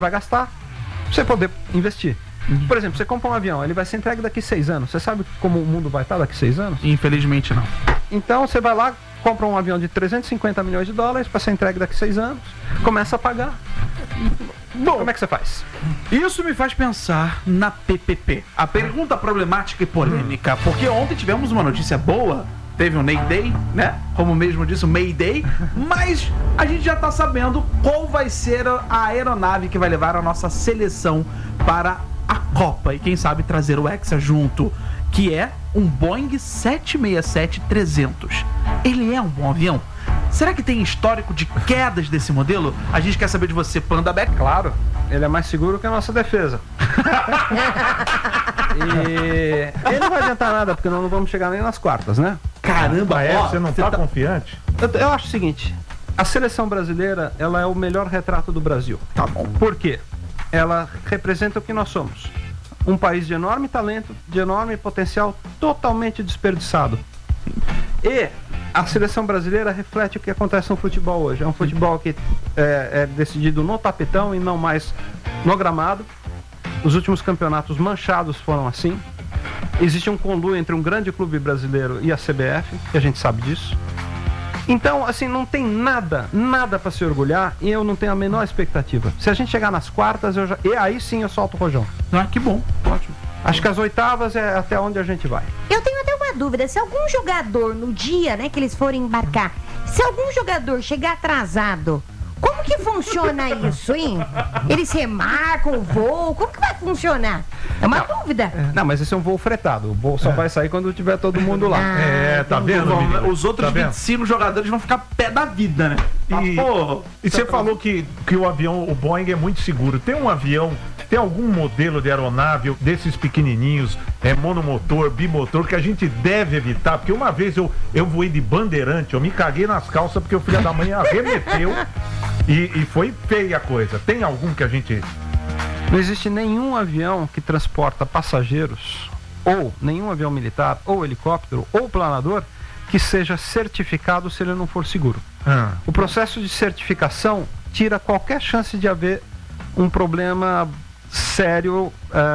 vai gastar pra você poder investir. Por exemplo, você compra um avião, ele vai ser entregue daqui 6 anos. Você sabe como o mundo vai estar daqui 6 anos? Infelizmente não. Então você vai lá, compra um avião de 350 milhões de dólares para ser entregue daqui 6 anos, começa a pagar. Bom, como é que você faz? Isso me faz pensar na PPP. A pergunta problemática e polêmica, porque ontem tivemos uma notícia boa, teve um Mayday, né? Como mesmo disse, o Mayday, mas a gente já tá sabendo qual vai ser a aeronave que vai levar a nossa seleção para a Copa e quem sabe trazer o Hexa junto, que é um Boeing 767-300. Ele é um bom avião? Será que tem histórico de quedas desse modelo? A gente quer saber de você, Panda Beck. Claro, ele é mais seguro que a nossa defesa. E ele não vai adiantar nada, porque nós não vamos chegar nem nas quartas, né? Caramba, você não tá confiante? Eu acho o seguinte, a seleção brasileira, ela é o melhor retrato do Brasil. Tá bom. Por quê? Ela representa o que nós somos. Um país de enorme talento, de enorme potencial, totalmente desperdiçado. E a seleção brasileira reflete o que acontece no futebol hoje. É um futebol que é decidido no tapetão e não mais no gramado. Os últimos campeonatos manchados foram assim. Existe um conluio entre um grande clube brasileiro e a CBF, que a gente sabe disso. Então, assim, não tem nada para se orgulhar e eu não tenho a menor expectativa. Se a gente chegar nas quartas, e aí sim eu solto o rojão. Ah, que bom, ótimo. Acho que as oitavas é até onde a gente vai. Eu tenho até uma dúvida, se algum jogador no dia, né, que eles forem embarcar, se algum jogador chegar atrasado, como que funciona isso, hein? Eles remarcam o voo, como que vai funcionar? É uma dúvida. Não, mas esse é um voo fretado. O voo só vai sair quando tiver todo mundo lá. Tá vendo, menino? Os outros Tá vendo? 25 jogadores vão ficar pé da vida, né? E você falou que o avião, o Boeing é muito seguro. Tem um avião, tem algum modelo de aeronave desses pequenininhos, monomotor, bimotor, que a gente deve evitar? Porque uma vez eu voei de Bandeirante, eu me caguei nas calças porque o filho da mãe arremeteu e foi feia a coisa. Tem algum que a gente... Não existe nenhum avião que transporta passageiros, ou nenhum avião militar, ou helicóptero, ou planador, que seja certificado se ele não for seguro. O processo de certificação tira qualquer chance de haver um problema sério,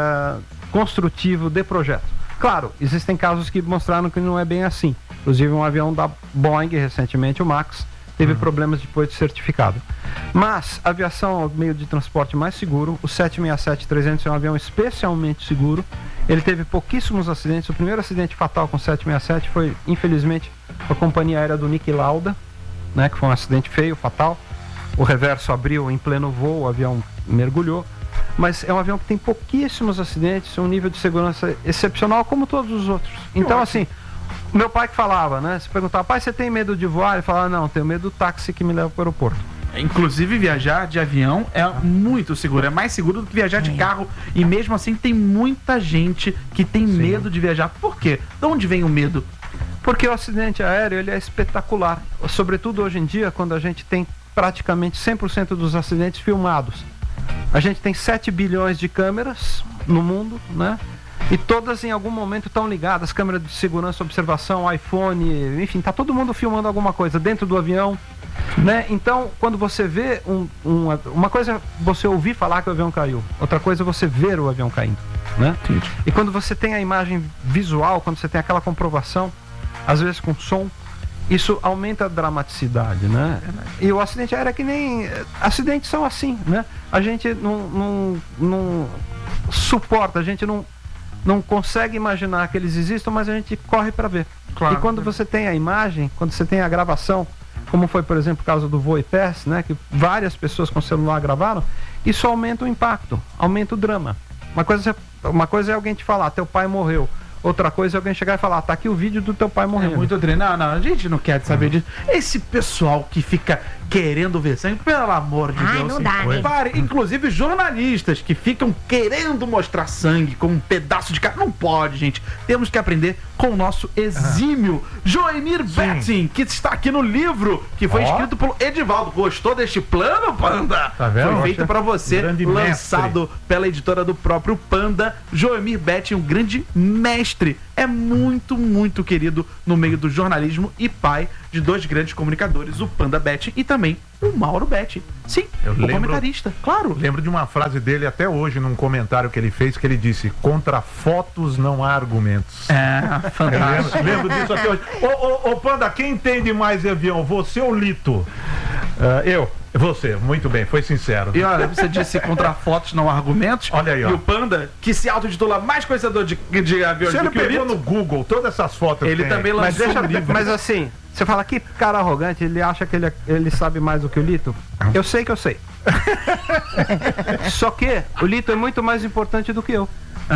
construtivo de projeto. Claro, existem casos que mostraram que não é bem assim. Inclusive um avião da Boeing, recentemente o Max, teve problemas depois de certificado. Mas a aviação é o meio de transporte mais seguro. O 767-300 é um avião especialmente seguro. Ele teve pouquíssimos acidentes. O primeiro acidente fatal com o 767 foi, infelizmente, a companhia aérea do Niki Lauda, né, que foi um acidente feio, fatal. O reverso abriu em pleno voo, o avião mergulhou. Mas é um avião que tem pouquíssimos acidentes, um nível de segurança excepcional, como todos os outros. Então, assim, meu pai que falava, né? Se perguntava, pai, você tem medo de voar? Ele falava, não, tenho medo do táxi que me leva para o aeroporto. Inclusive, viajar de avião é muito seguro, é mais seguro do que viajar de carro. E mesmo assim, tem muita gente que tem medo de viajar. Por quê? De onde vem o medo? Porque o acidente aéreo, ele é espetacular. Sobretudo hoje em dia, quando a gente tem praticamente 100% dos acidentes filmados. A gente tem 7 bilhões de câmeras no mundo, né? E todas em algum momento estão ligadas, câmera de segurança, observação, iPhone, enfim, tá todo mundo filmando alguma coisa dentro do avião, né? Então, quando você vê uma coisa é você ouvir falar que o avião caiu, outra coisa é você ver o avião caindo, né? E quando você tem a imagem visual, quando você tem aquela comprovação, às vezes com som, isso aumenta a dramaticidade, né? E o acidente aéreo é que nem... Acidentes são assim, né? A gente não suporta, a gente não consegue imaginar que eles existam, mas a gente corre para ver. Claro. E quando você tem a imagem, quando você tem a gravação, como foi, por exemplo, o caso do Voo e Teste, né? Que várias pessoas com celular gravaram, isso aumenta o impacto, aumenta o drama. Uma coisa é alguém te falar, teu pai morreu. Outra coisa é alguém chegar e falar, tá aqui o vídeo do teu pai morrendo. É muito treinado. Não, a gente não quer saber disso. Esse pessoal que fica querendo ver sangue, pelo amor de Deus. Não dá, né? Inclusive jornalistas que ficam querendo mostrar sangue com um pedaço de carne. Não pode, gente. Temos que aprender com o nosso exímio Joemir Betting, que está aqui no livro, que foi escrito pelo Edivaldo. Gostou deste plano, Panda? Tá vendo? Foi feito pra você, lançado mestre pela editora do próprio Panda. Joemir Betting, um grande mestre. É muito, muito querido no meio do jornalismo e pai de de dois grandes comunicadores, o Panda Betti e também o Mauro Betti. Sim, o comentarista, claro. Lembro de uma frase dele até hoje, num comentário que ele fez, que ele disse: contra fotos não há argumentos. É, fantástico. Lembro disso até hoje. Ô, Panda, quem entende mais de avião, você ou Lito? Eu. Você, muito bem, foi sincero. E olha, você disse contra fotos não há argumentos. Olha aí, ó. E o Panda, que se autotitula mais conhecedor de aviões Se ele do que o pegou Lito, no Google todas essas fotos, ele tem. também lançou um livro. Mas assim, você fala que cara arrogante, ele acha que ele sabe mais do que o Lito? Eu sei que eu sei. Só que o Lito é muito mais importante do que eu.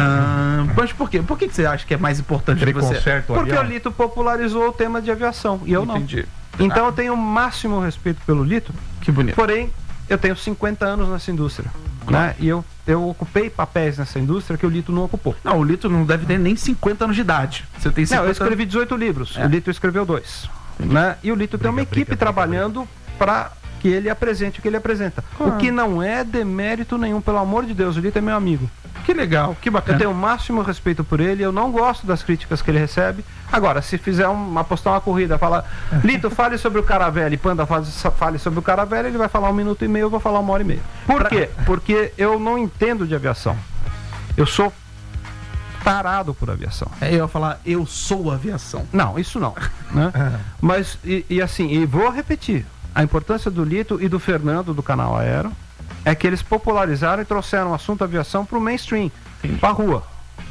Mas por quê? Por que você acha que é mais importante Ele que você? conserta o Porque avião? o Lito popularizou o tema de aviação e eu não. Entendi. Então eu tenho o máximo respeito pelo Lito, Que bonito. porém eu tenho 50 anos nessa indústria, né? E eu ocupei papéis nessa indústria que o Lito não ocupou. Não, o Lito não deve ter nem 50 anos de idade. Você tem 50 Não, eu anos. escrevi 18 livros, É. o Lito escreveu 2, né? E o Lito tem uma equipe trabalhando para que ele apresente o que ele apresenta. Claro. O que não é demérito nenhum, pelo amor de Deus, o Lito é meu amigo. Que legal, que Eu bacana. tenho o máximo respeito por ele, eu não gosto das críticas que ele recebe. Agora, se fizer apostar uma corrida, falar, Lito, fale sobre o Caravelle, Panda, fale sobre o Caravelle, ele vai falar 1 minuto e meio, eu vou falar 1h30. Por quê? Porque eu não entendo de aviação. Eu sou tarado por aviação. Eu ia falar, eu sou aviação. Não, isso não, né? Mas, e vou repetir, a importância do Lito e do Fernando, do canal Aero, é que eles popularizaram e trouxeram o assunto aviação para o mainstream, para a rua.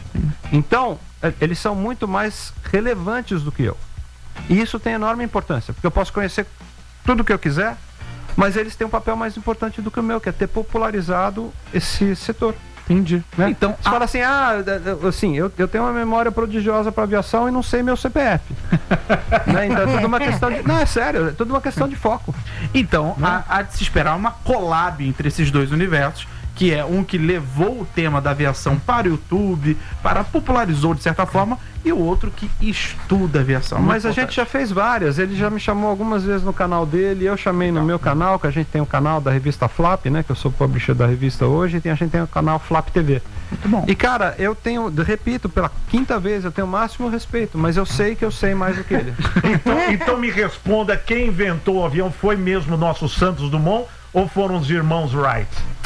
Então, eles são muito mais relevantes do que eu. E isso tem enorme importância, porque eu posso conhecer tudo o que eu quiser, mas eles têm um papel mais importante do que o meu, que é ter popularizado esse setor. Entendi. Né? Então, Você fala assim, assim, eu tenho uma memória prodigiosa para aviação e não sei meu CPF. Né? Então é tudo uma questão de... Não, é sério, é tudo uma questão de foco. Então, há de se esperar uma collab entre esses dois universos, que é um que levou o tema da aviação para o YouTube, popularizou de certa forma, e o outro que estuda aviação. Mas a gente já fez várias, ele já me chamou algumas vezes no canal dele, eu chamei no meu canal, que a gente tem o canal da revista Flap, né, que eu sou publisher da revista hoje, e a gente tem o canal Flap TV. Muito bom. E cara, eu tenho, repito, pela 5ª vez, eu tenho o máximo respeito, mas eu sei que eu sei mais do que ele. Então me responda, quem inventou o avião foi mesmo o nosso Santos Dumont ou foram os irmãos Wright?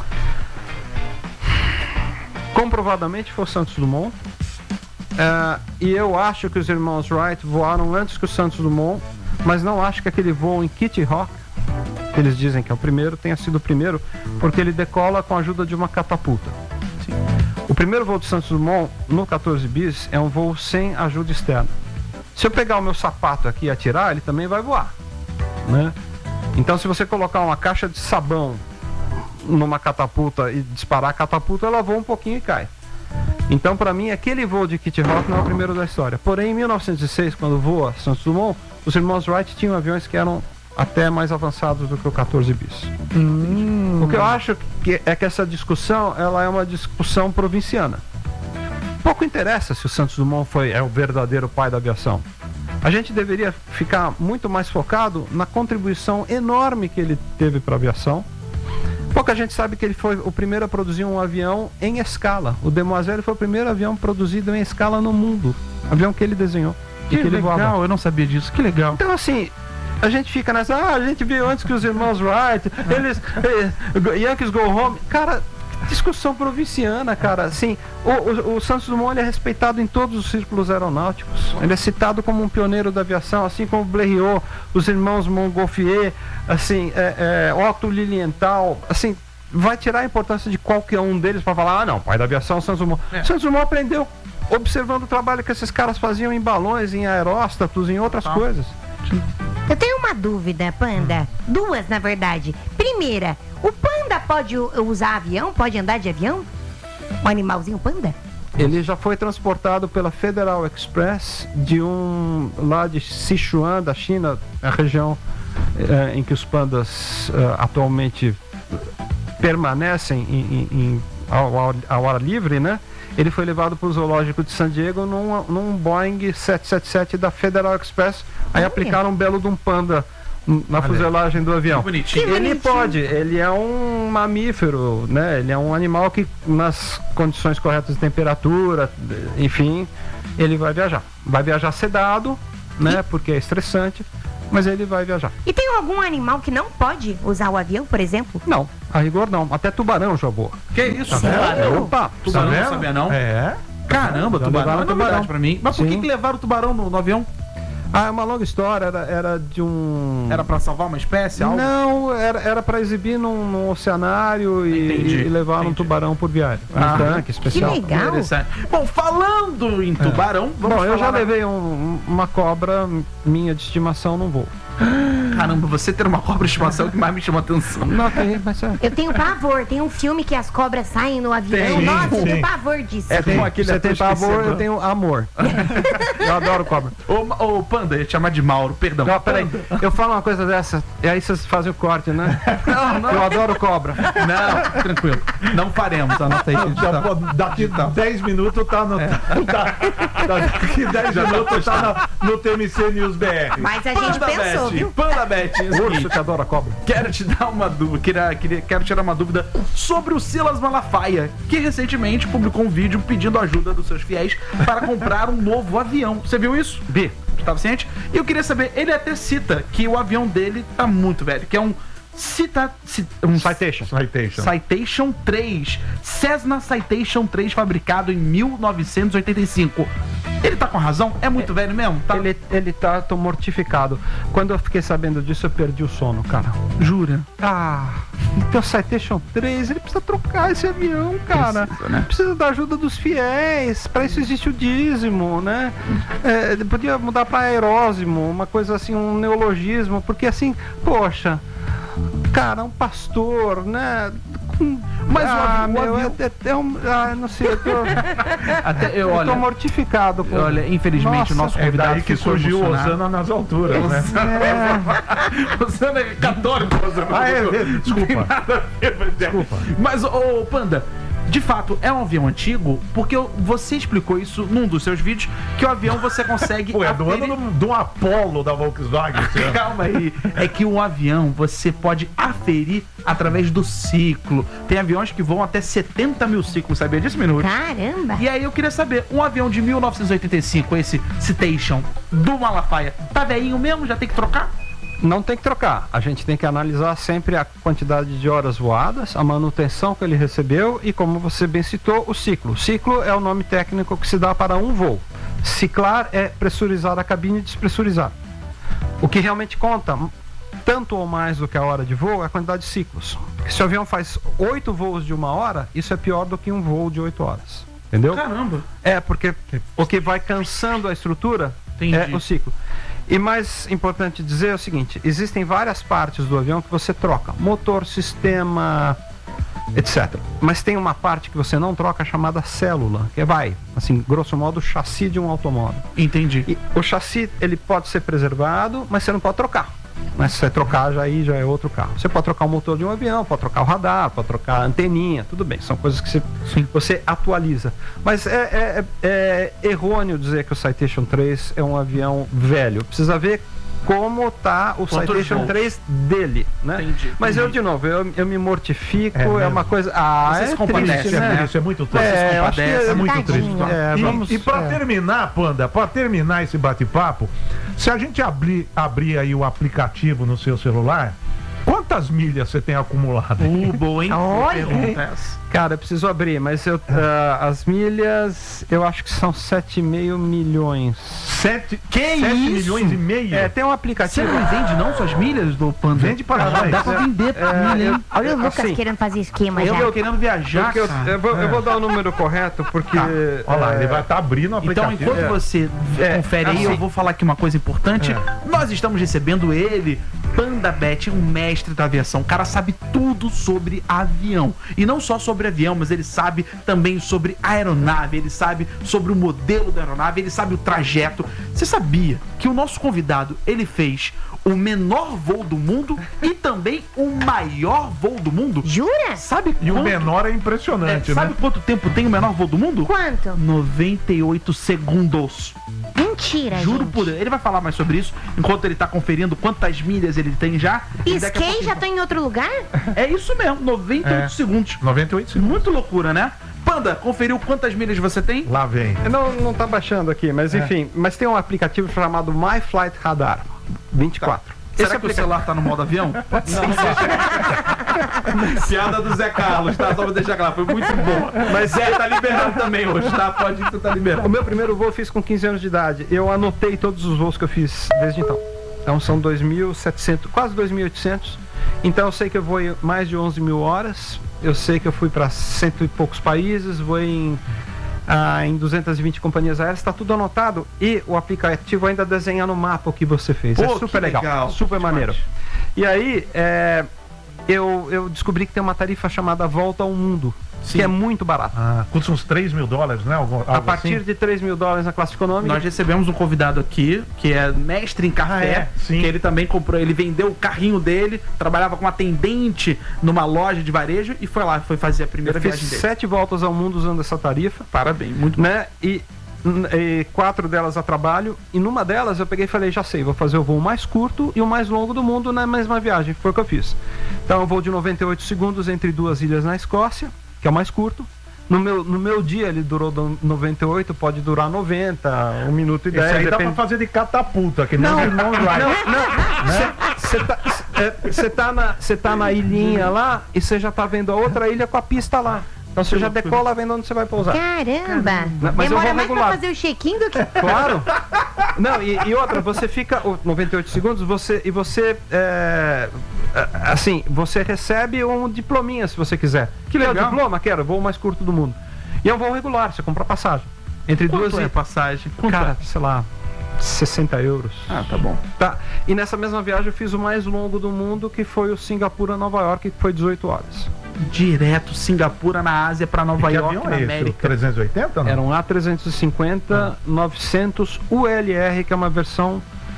Comprovadamente foi o Santos Dumont. E eu acho que os irmãos Wright voaram antes que o Santos Dumont, mas não acho que aquele voo em Kitty Hawk, que eles dizem que é o primeiro, tenha sido o primeiro, porque ele decola com a ajuda de uma catapulta. Sim. O primeiro voo do Santos Dumont no 14 bis é um voo sem ajuda externa. Se eu pegar o meu sapato aqui e atirar, ele também vai voar, né? Então, se você colocar uma caixa de sabão numa catapulta e disparar a catapulta, ela voa um pouquinho e cai. Então, para mim, aquele voo de Kitty Hawk não é o primeiro da história. Porém, em 1906, quando voa Santos Dumont, os irmãos Wright tinham aviões que eram até mais avançados do que o 14 bis. O que eu acho que essa discussão, ela é uma discussão provinciana. Pouco interessa se o Santos Dumont é o verdadeiro pai da aviação. A gente deveria ficar muito mais focado na contribuição enorme que ele teve para a aviação. Pouca gente sabe que ele foi o primeiro a produzir um avião em escala. O Demoiselle foi o primeiro avião produzido em escala no mundo. Avião que ele desenhou. Que ele legal, voava. eu não sabia disso, que legal. Então, assim, a gente fica nessa... a gente viu antes que os irmãos Wright, eles... Yankees go home. Cara, discussão provinciana, cara. Assim, o Santos Dumont, ele é respeitado em todos os círculos aeronáuticos. Ele é citado como um pioneiro da aviação, assim como Blériot, os irmãos Montgolfier, assim, Otto Lilienthal, assim, vai tirar a importância de qualquer um deles para falar, não, pai da aviação, Santos Dumont. Santos Dumont aprendeu observando o trabalho que esses caras faziam em balões, em aeróstatos, em outras coisas. Eu tenho uma dúvida, Panda. Duas, na verdade. Primeira, o Panda pode usar avião? Pode andar de avião? O animalzinho Panda? Ele já foi transportado pela Federal Express lá de Sichuan, da China, a região em que os pandas atualmente permanecem ao ar livre, né? Ele foi levado para o zoológico de San Diego num Boeing 777 da Federal Express. Aí aplicaram um belo de um panda na fuselagem do avião. Que bonitinho. Ele pode, ele é um mamífero, né? Ele é um animal que, nas condições corretas de temperatura, enfim, ele vai viajar. Vai viajar sedado, né? Porque é estressante, mas ele vai viajar. E tem algum animal que não pode usar o avião, por exemplo? Não, a rigor não. Até tubarão já voa. Que isso? Sério? Opa, Tubarão Tá não vendo? sabia não. É. Caramba, Já tubarão levaram é novidade tubarão. pra mim. Mas por Sim. que levaram o tubarão no avião? Ah, é uma longa história, era de um... Era pra salvar uma espécie? Algo? Não, era para exibir num oceanário Entendi, e levar um entendi. tubarão por viagem. Ah, Um tanque especial. que legal. Interessante. Bom, falando em tubarão, vamos Bom, eu já falar- levei uma cobra minha de estimação num voo. Caramba, você ter uma cobra de estimação que mais me chama atenção. Não, mas é... Eu tenho pavor. Tem um filme que as cobras saem no avião. Tem, Nossa, eu sim. tenho pavor disso. É, tem aquele Você ator tem pavor, esquecido. eu tenho amor. Eu adoro cobra. Ô, Panda, eu ia te chamar de Mauro, perdão. Não, peraí, eu falo uma coisa dessa, e aí vocês fazem o corte, né? Eu adoro cobra. Não, tranquilo. Não faremos, anota aí. Já, pô, daqui 10 minutos tá no. Daqui 10 minutos tá no TMC News BR. Mas a gente pensou, viu? Panda Bet, Urso que adora cobra. quero te dar uma dúvida, quero tirar uma dúvida sobre o Silas Malafaia, que recentemente publicou um vídeo pedindo ajuda dos seus fiéis para comprar um novo avião. Você viu isso? Vi. Tu tava ciente? E eu queria saber, ele até cita que o avião dele tá muito velho, que é um Citation. Citation 3, Cessna Citation 3, fabricado em 1985. Ele tá com razão? É muito velho mesmo? Tá... Tô mortificado. Quando eu fiquei sabendo disso, eu perdi o sono, cara. Jura? Ah, então o Citation 3, ele precisa trocar esse avião, cara. Precisa, né? Precisa da ajuda dos fiéis. Pra isso existe o dízimo, né? Ele podia mudar pra aerósimo, uma coisa assim, um neologismo, porque assim, poxa, cara, um pastor, né? Mas não sei, eu tô, Até eu, eu tô olha, mortificado. Com... olha, infelizmente Nossa, o nosso É convidado daí que ficou surgiu o emocionado. Osana nas alturas, né? Osana é católico, Osana. Ah, é, desculpa. Desculpa. Mas, ô Panda, de fato, é um avião antigo, porque você explicou isso num dos seus vídeos, que o avião você consegue... Pô, é do aferir- ano do Apollo da Volkswagen. esse ano. Calma aí. É que um avião você pode aferir através do ciclo. Tem aviões que voam até 70 mil ciclos, sabia disso, Minuto? Caramba. E aí eu queria saber, um avião de 1985, esse Citation do Malafaia, tá velhinho mesmo? Já tem que trocar? Não tem que trocar. A gente tem que analisar sempre a quantidade de horas voadas, a manutenção que ele recebeu e, como você bem citou, o ciclo. O ciclo é o nome técnico que se dá para um voo. Ciclar é pressurizar a cabine e despressurizar. O que realmente conta, tanto ou mais do que a hora de voo, é a quantidade de ciclos. Porque se o avião faz 8 voos de 1 hora, isso é pior do que um voo de 8 horas. Entendeu? Caramba. É, porque o que vai cansando a estrutura Entendi. é o ciclo. E mais importante dizer é o seguinte, existem várias partes do avião que você troca, motor, sistema, etc. Mas tem uma parte que você não troca chamada célula, que vai, assim, grosso modo, o chassi de um automóvel. Entendi. E o chassi, ele pode ser preservado, mas você não pode trocar. Mas se você trocar, já é outro carro. Você pode trocar o motor de um avião, pode trocar o radar, pode trocar a anteninha, tudo bem. São coisas que você atualiza. Mas é errôneo dizer que o Citation 3 é um avião velho. Precisa ver como tá o Quantos Citation voos? 3 dele, né? Entendi, Mas entendi. eu, de novo, eu me mortifico, É é mesmo? uma coisa... Você se é compadece, triste, né? Isso é muito triste. Eu acho que É muito triste. Tadinho. E pra terminar, Panda, pra terminar esse bate-papo, se a gente abrir aí o aplicativo no seu celular, quantas milhas você tem acumulado? Boa, hein? Olha. Pergunta essa. Cara, eu preciso abrir, mas as milhas, eu acho que são 7,5 milhões. 7 isso? milhões e meio? Tem um Você aplicativo... não vende não suas milhas do Panda? Vende para nós. Dá pra vender milha, hein? Olha o Lucas assim, querendo fazer esquema já. Eu querendo viajar, Porque cara. eu vou dar o número correto, porque... Tá. Olha lá, ele vai estar abrindo o Então, aplicativo. enquanto você confere aí, assim. eu vou falar aqui uma coisa importante. Nós estamos recebendo ele, Panda Bet, um mestre da aviação. O cara sabe tudo sobre avião. E não só sobre avião, mas ele sabe também sobre aeronave, ele sabe sobre o modelo da aeronave, ele sabe o trajeto. Você sabia que o nosso convidado, ele fez o menor voo do mundo e também o maior voo do mundo? Jura? Sabe E o quanto- menor é impressionante, sabe né? quanto tempo tem o menor voo do mundo? Quanto? 98 segundos. Mentira, Juro gente. por Deus. Ele vai falar mais sobre isso enquanto ele tá conferindo quantas milhas ele tem já. E daqui a Skate pouquinho- já tá em outro lugar? É isso mesmo, 98 segundos. 98 segundos. Muito loucura, né? Panda, conferiu quantas milhas você tem? Lá vem. Não tá baixando aqui, mas enfim. Mas tem um aplicativo chamado My Flight Radar. 24. Será que o celular tá no modo avião? Piada do Zé Carlos, tá? Só pra deixar claro, foi muito boa. Mas Zé tá liberado também hoje, tá? Pode ir que você tá liberado. O meu primeiro voo eu fiz com 15 anos de idade. Eu anotei todos os voos que eu fiz desde então. Então são 2.700, quase 2.800. Então eu sei que eu voei mais de 11 mil horas. Eu sei que eu fui para 100 e poucos países. Voei em 220 companhias aéreas. Está tudo anotado. E o aplicativo ainda desenha no mapa o que você fez. Pô, é super legal, super maneiro. E aí, eu descobri que tem uma tarifa chamada Volta ao Mundo. Sim. Que é muito barato. Custa uns $3 mil, né? A partir de $3 mil na classe econômica. Nós recebemos um convidado aqui, que é mestre em café, sim. que ele também comprou, ele vendeu o carrinho dele, trabalhava como atendente numa loja de varejo e foi lá, foi fazer a primeira fiz viagem dele. 7 voltas ao mundo usando essa tarifa. Parabéns, muito né? E 4 delas a trabalho, e numa delas eu peguei e falei, já sei, vou fazer o voo mais curto e o mais longo do mundo na mesma viagem. Foi o que eu fiz. Então eu vou de 98 segundos entre 2 ilhas na Escócia, que é o mais curto. No meu dia ele durou 98, pode durar 90, 1 minuto e 10. Isso aí dá pra fazer de catapulta, que não vai. Você tá na ilhinha lá e você já tá vendo a outra ilha com a pista lá. Então você já decola vendo onde você vai pousar. Caramba! Mas eu vou Demora mais regular. pra fazer o check-in do que... Claro! Não, e outra, você fica 98 segundos, você recebe um diplominha se você quiser. Que legal. Quer o diploma? Quero, voo mais curto do mundo. E é um voo regular, você compra passagem. Entre Quanto duas é a passagem? Cara, sei lá, 60 euros. Ah, tá bom. Tá. E nessa mesma viagem eu fiz o mais longo do mundo, que foi o Singapura a Nova York, que foi 18 horas. Direto, Singapura na Ásia pra Nova Que York, avião na é esse? América. O 380, não? Era um A350 900 ULR, que é uma versão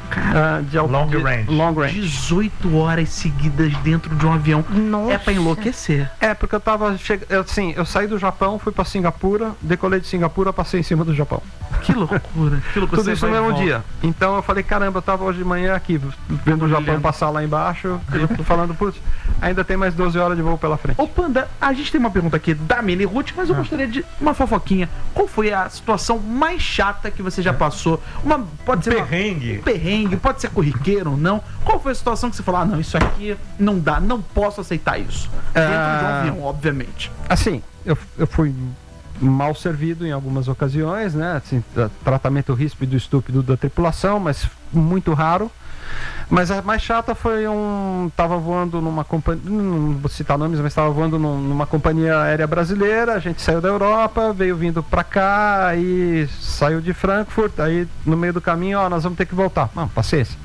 de Long range. Long range. 18 horas seguidas dentro de um avião. Nossa. É pra enlouquecer. Porque eu tava eu saí do Japão, fui pra Singapura, decolei de Singapura, passei em cima do Japão. Que loucura. Que loucura. Tudo isso no mesmo dia. Então eu falei, caramba, eu tava hoje de manhã aqui, vendo o Japão passar lá embaixo, e eu tô falando, putz, ainda tem mais 12 horas de voo pela frente. Ô Panda, a gente tem uma pergunta aqui da Mini Ruth, mas eu gostaria de uma fofoquinha. Qual foi a situação mais chata que você já passou? Pode ser Perrengue. Um perrengue, pode ser corriqueiro ou não. Qual foi a situação que você falou, não, isso aqui não dá, não posso aceitar isso? Dentro de um avião, obviamente. Assim, eu fui mal servido em algumas ocasiões, né? Assim, tratamento ríspido e estúpido da tripulação, mas muito raro. Mas a mais chata foi tava voando numa companhia, não vou citar nomes, mas estava voando numa companhia aérea brasileira. A gente saiu da Europa, veio vindo pra cá, aí saiu de Frankfurt, aí no meio do caminho, nós vamos ter que voltar. Não, paciência.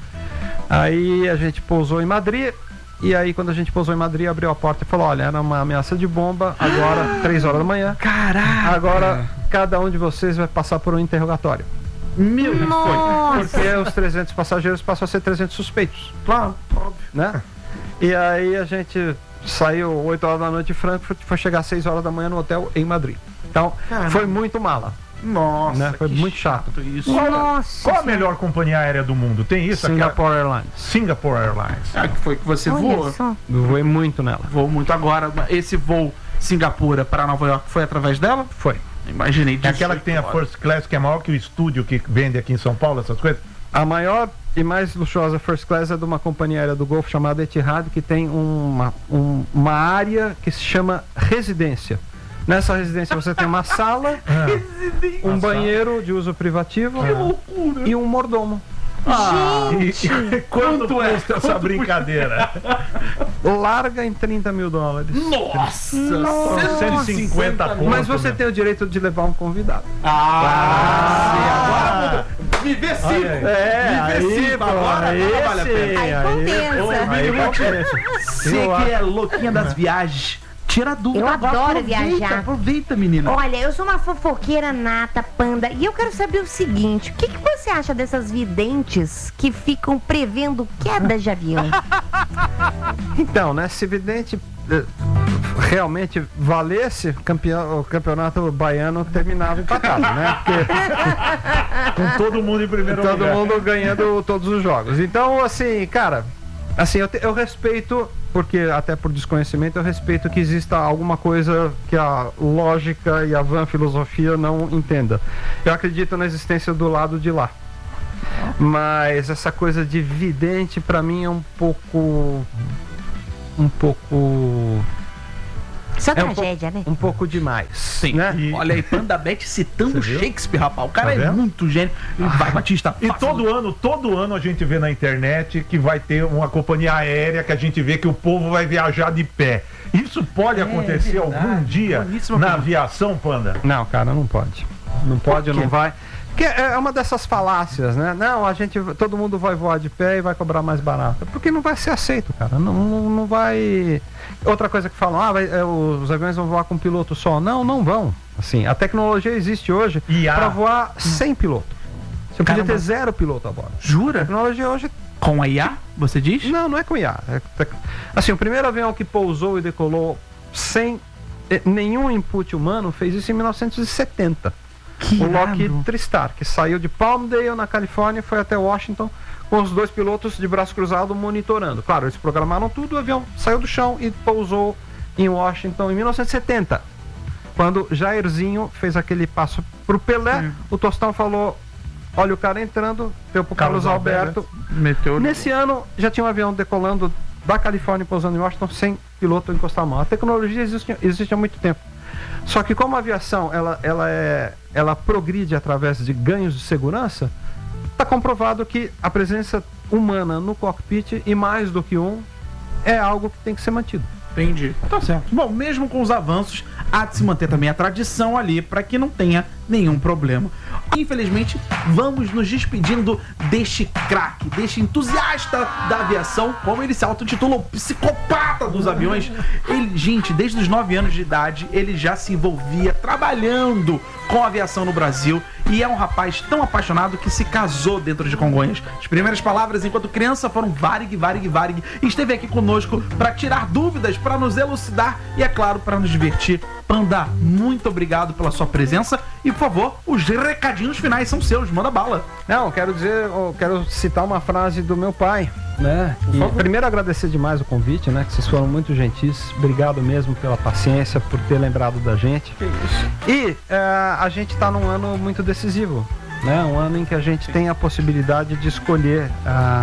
Aí a gente pousou em Madrid, e aí quando a gente pousou em Madrid, abriu a porta e falou, olha, era uma ameaça de bomba, agora 3 horas da manhã. Caraca! Agora cada um de vocês vai passar por um interrogatório. Meu Deus, foi. Porque os 300 passageiros passam a ser 300 suspeitos. Claro, óbvio. Né? E aí a gente saiu 8 horas da noite de Frankfurt e foi chegar às 6 horas da manhã no hotel em Madrid. Então, foi muito mala. Nossa, né? Foi que muito chato isso. Nossa. Qual a melhor companhia aérea do mundo? Tem isso? Singapore Airlines. Singapore Airlines. Ah, que foi que você Olha voou? só. Eu voei muito nela. Voou muito agora. Esse voo Singapura para Nova York foi através dela? Foi. Imaginei disso. É aquela que tem a First Class, que é maior que o estúdio que vende aqui em São Paulo, essas coisas? A maior e mais luxuosa First Class é de uma companhia aérea do Golfo chamada Etihad, que tem uma área que se chama residência. Nessa residência você tem uma sala, um banheiro de uso privativo e um mordomo. E quanto custa essa brincadeira? Larga em $30 mil. Nossa! 150 pontos. Mas você tem o direito de levar um convidado. Agora viver sim! Aí, pô, vale a pena. Aí compensa. Você que é louquinha das viagens, tira a dúvida. Eu agora, adoro viajar. Aproveita, menina. Olha, eu sou uma fofoqueira nata, Panda, e eu quero saber o seguinte: o que você acha dessas videntes que ficam prevendo quedas de avião? Então, né, se vidente realmente valesse, o campeonato baiano terminava empatado, né? Porque com todo mundo em primeiro lugar. Todo mundo ganhando todos os jogos. Então, assim, cara, assim, eu respeito, porque até por desconhecimento, eu respeito que exista alguma coisa que a lógica e a van filosofia não entenda. Eu acredito na existência do lado de lá. Mas essa coisa de vidente, pra mim, é um pouco... Só É tragédia, né? um pouco demais. Sim. Né? E- Olha aí, Panda Bet citando Você viu? Shakespeare, rapaz. O cara Tá é vendo? muito gênio. Vai, Batista. E faça- todo ano a gente vê na internet que vai ter uma companhia aérea que a gente vê que o povo vai viajar de pé. Isso pode acontecer verdade. algum dia Boníssima na pergunta. aviação, Panda? Não, cara, não pode. Não pode, Por quê? não vai. Porque é uma dessas falácias, né? Não, todo mundo vai voar de pé e vai cobrar mais barato. Porque não vai ser aceito, cara. Não vai. Outra coisa que falam, os aviões vão voar com piloto só. Não vão. Assim, a tecnologia existe hoje IA. para voar sem piloto. Você podia Caramba. ter 0 piloto a bordo. A Jura? tecnologia hoje. Com a IA, você diz? Não é com IA. Assim, o primeiro avião que pousou e decolou sem nenhum input humano fez isso em 1970. Que O irado. Lockheed TriStar, que saiu de Palmdale, na Califórnia, e foi até Washington com os 2 pilotos de braço cruzado monitorando. Claro, eles programaram tudo, o avião saiu do chão e pousou em Washington em 1970. Quando Jairzinho fez aquele passo pro Pelé, o Tostão falou: olha o cara entrando, deu pro Carlos Alberto. Meteu. Nesse ano já tinha um avião decolando da Califórnia e pousando em Washington sem piloto encostar a mão. A tecnologia existe há muito tempo. Só que como a aviação ela progride através de ganhos de segurança, está comprovado que a presença humana no cockpit, e mais do que é algo que tem que ser mantido. Entendi. Tá certo. Bom, mesmo com os avanços, há de se manter também a tradição ali para que não tenha nenhum problema. Infelizmente, vamos nos despedindo deste craque, deste entusiasta da aviação, como ele se autotitula, o psicopata dos aviões. Ele, gente, desde os 9 anos de idade, ele já se envolvia trabalhando com a aviação no Brasil e é um rapaz tão apaixonado que se casou dentro de Congonhas. As primeiras palavras enquanto criança foram Varig, Varig, Varig, e esteve aqui conosco para tirar dúvidas, para nos elucidar e, é claro, para nos divertir. Panda, muito obrigado pela sua presença e, por favor, os recadinhos finais são seus, manda bala. Não, quero citar uma frase do meu pai, né? Primeiro agradecer demais o convite, né? Que vocês foram muito gentis. Obrigado mesmo pela paciência, por ter lembrado da gente. Que isso. E a gente está num ano muito decisivo, né? Um ano em que a gente tem a possibilidade de escolher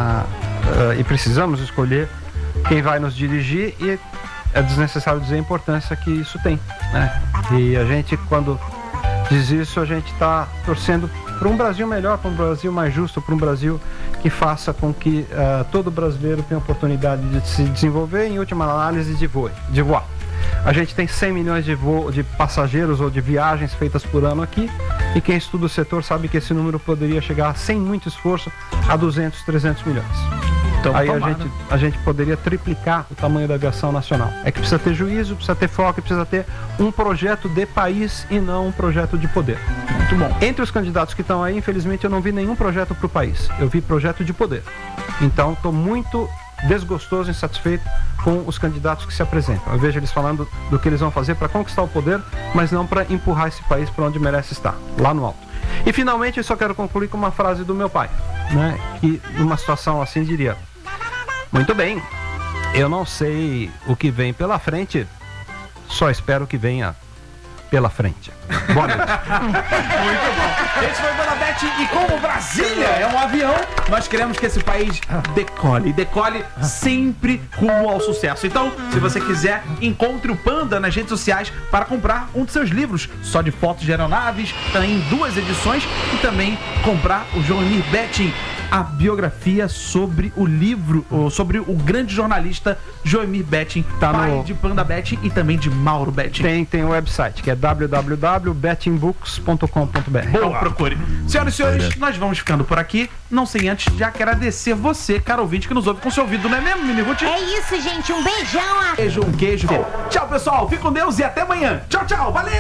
e precisamos escolher quem vai nos dirigir, e é desnecessário dizer a importância que isso tem, né? E a gente, quando diz isso, a gente está torcendo para um Brasil melhor, para um Brasil mais justo, para um Brasil que faça com que todo brasileiro tenha oportunidade de se desenvolver, em última análise, de voar. A gente tem 100 milhões de passageiros ou de viagens feitas por ano aqui, e quem estuda o setor sabe que esse número poderia chegar, sem muito esforço, a 200, 300 milhões. Então, Aí tomara. a gente poderia triplicar o tamanho da aviação nacional. É que precisa ter juízo, precisa ter foco, precisa ter um projeto de país e não um projeto de poder. Muito bom. Entre os candidatos que estão aí, infelizmente, eu não vi nenhum projeto para o país. Eu vi projeto de poder. Então, estou muito desgostoso e insatisfeito com os candidatos que se apresentam. Eu vejo eles falando do que eles vão fazer para conquistar o poder, mas não para empurrar esse país para onde merece estar, lá no alto. E finalmente eu só quero concluir com uma frase do meu pai, né? Que numa situação assim diria: muito bem, eu não sei o que vem pela frente, só espero que venha pela frente. Boa noite. Muito bom. Esse foi o Panda Bet, e como Brasília é um avião, nós queremos que esse país decole. E decole sempre rumo ao sucesso. Então, se você quiser, encontre o Panda nas redes sociais para comprar um de seus livros, só de fotos de aeronaves, tem 2 edições, e também comprar o Joemir Betting, a biografia sobre o livro, sobre o grande jornalista Joemir Betting, pai de Panda Bet e também de Mauro Betting. Tem um website que é www.bettingbooks.com.br. Boa, procure. Senhoras e senhores, nós vamos ficando por aqui. Não sem antes de agradecer você, caro ouvinte, que nos ouve com seu ouvido, não é mesmo, Mini Ruth? É isso, gente. Um beijão. Beijo, um queijo. Tchau, pessoal. Fique com Deus e até amanhã. Tchau, tchau. Valeu!